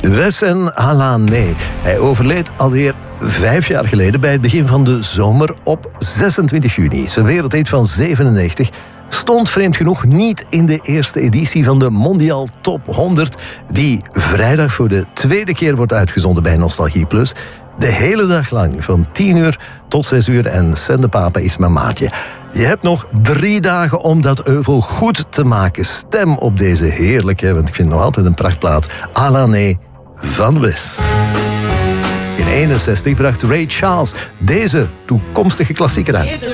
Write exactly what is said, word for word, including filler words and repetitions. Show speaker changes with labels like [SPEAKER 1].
[SPEAKER 1] Wes en Alané. Hij overleed alweer vijf jaar geleden bij het begin van de zomer op zesentwintig juni. Zijn wereldhit van zevenennegentig stond vreemd genoeg niet in de eerste editie van de Mondial Top honderd, die vrijdag voor de tweede keer wordt uitgezonden bij Nostalgie Plus. De hele dag lang, van tien uur tot zes uur. En Sende Papa is mijn maatje. Je hebt nog drie dagen om dat euvel goed te maken. Stem op deze heerlijke, want ik vind het nog altijd een prachtplaat, Alané van Wes. In eenenzestig bracht Ray Charles deze toekomstige klassieker uit.